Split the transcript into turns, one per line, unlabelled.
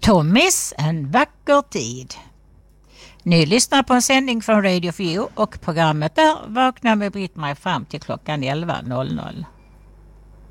Tommys en vacker tid. Ni lyssnar på en sändning från Radio 4 och programmet där vaknar med Britt-Marie fram till klockan 11.00.